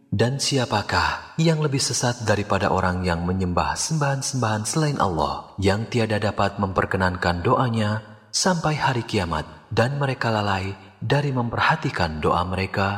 Dan siapakah yang lebih sesat daripada orang yang menyembah sembahan-sembahan selain Allah, yang tiada dapat memperkenankan doanya sampai hari kiamat, dan mereka lalai dari memperhatikan doa mereka?